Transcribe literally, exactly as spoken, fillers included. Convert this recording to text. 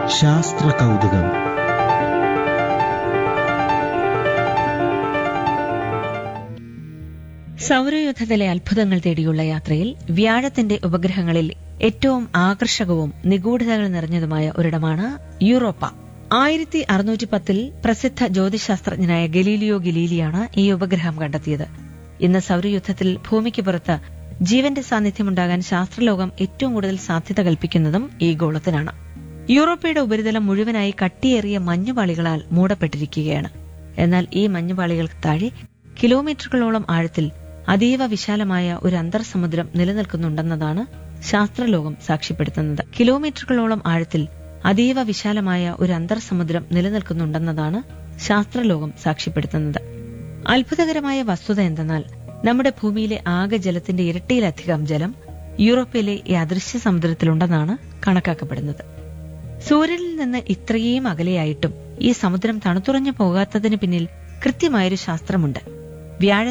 ശാസ്ത്ര കൗതുകം. സൗരയൂഥത്തിലെ അത്ഭുതങ്ങൾ തേടിയുള്ള യാത്രയിൽ വ്യാഴത്തിന്റെ ഉപഗ്രഹങ്ങളിൽ ഏറ്റവും ആകർഷകവും നിഗൂഢതകൾ നിറഞ്ഞതുമായ ഒരിടമാണ് യൂറോപ്പ. ആയിരത്തി അറുന്നൂറ്റി പത്തിൽ പ്രസിദ്ധ ജ്യോതിശാസ്ത്രജ്ഞനായ ഗലീലിയോ ഗലീലിയാണ് ഈ ഉപഗ്രഹം കണ്ടെത്തിയത്. ഇന്ന് സൗരയൂഥത്തിൽ ഭൂമിക്ക് പുറത്ത് ജീവന്റെ സാന്നിധ്യമുണ്ടാകാൻ ശാസ്ത്രലോകം ഏറ്റവും കൂടുതൽ സാധ്യത കൽപ്പിക്കുന്നതും ഈ ഗോളത്തിനാണ്. യൂറോപ്പയുടെ ഉപരിതലം മുഴുവനായി കട്ടിയേറിയ മഞ്ഞുപാളികളാൽ മൂടപ്പെട്ടിരിക്കുകയാണ്. എന്നാൽ ഈ മഞ്ഞുപാളികൾക്ക് താഴെ കിലോമീറ്ററുകളോളം ആഴത്തിൽ അതീവ വിശാലമായ ഒരു അന്തർസമുദ്രം നിലനിൽക്കുന്നുണ്ടെന്നതാണ് ശാസ്ത്രലോകം സാക്ഷ്യപ്പെടുത്തുന്നത്. കിലോമീറ്ററുകളോളം ആഴത്തിൽ അതീവ വിശാലമായ ഒരു അന്തർസമുദ്രം നിലനിൽക്കുന്നുണ്ടെന്നതാണ് ശാസ്ത്രലോകം സാക്ഷ്യപ്പെടുത്തുന്നത്. അത്ഭുതകരമായ വസ്തുത എന്തെന്നാൽ നമ്മുടെ ഭൂമിയിലെ ആകെ ജലത്തിന്റെ ഇരട്ടിയിലധികം ജലം യൂറോപ്പിലെ ഈ അദൃശ്യ സമുദ്രത്തിലുണ്ടെന്നാണ് കണക്കാക്കപ്പെടുന്നത്. സൂര്യനിൽ നിന്ന് ഇത്രയും അകലെയായിട്ടും ഈ സമുദ്രം തണുത്തുറഞ്ഞു പോകാത്തതിന് പിന്നിൽ കൃത്യമായൊരു ശാസ്ത്രമുണ്ട്. വ്യാഴ